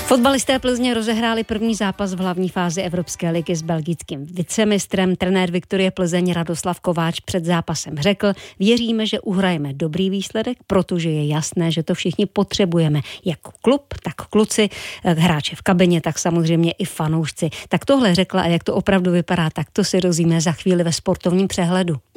Fotbalisté Plzně rozehráli první zápas v hlavní fázi Evropské ligy s belgickým vicemistrem. Trenér Viktorie Plzeň Radoslav Kováč před zápasem řekl: věříme, že uhrajeme dobrý výsledek, protože je jasné, že to všichni potřebujeme. Jako klub, tak kluci, hráče v kabině, tak samozřejmě i fanoušci. Tak tohle řekla a jak to opravdu vypadá, tak to si dozvíme za chvíli ve sportovním přehledu.